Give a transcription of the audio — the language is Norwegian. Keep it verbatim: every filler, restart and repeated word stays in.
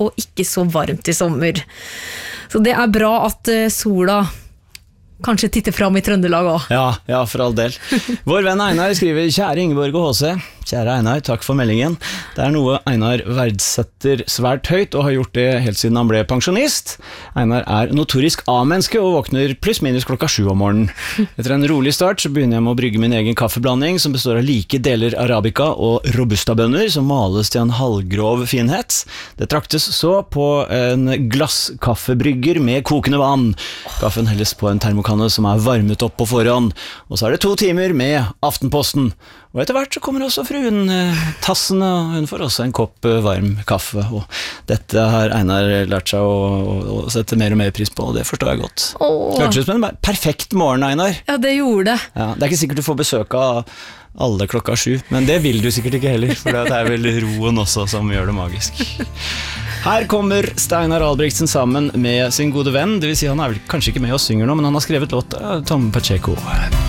og ikke så varmt i sommer. Så det er bra at sola kanskje titter fram i Trøndelag også. Ja, ja, for all del. Vår venn Einar skriver: Kjære Ingeborg og H C. Kjære Einar, takk for meldingen. Det er noe Einar verdsetter svært høyt, og har gjort det helt siden han ble pensjonist. Einar er notorisk A-menneske, og våkner pluss minus klokka sju om morgenen. Etter en rolig start så begynner jeg med å brygge min egen kaffeblanding, som består av like deler arabica og robusta-bønner, som males til en halvgrov finhet. Det traktes så på en glasskaffebrygger med kokende vann. Kaffen helles på en termokanne som er varmet opp på forhånd, og så er det to timer med Aftenposten. Og etter hvert så kommer også fruen eh, tassende, og hun får også en kopp eh, varm kaffe. Og dette har Einar lært seg å, å, å sette mer og mer pris på, og det forstår jeg godt. Åh. Det hørtes ut som en perfekt morgen, Einar. Ja, det gjorde det. Ja, det er ikke sikkert du får besøk av alle klokka sju, men det vil du sikkert ikke heller, for det er vel roen også som gjør det magisk. Her kommer Steinar Albrigtsen sammen med sin gode venn, det vil si han er vel kanskje ikke med og synger nå, men han har skrevet låt Tom Pacheco.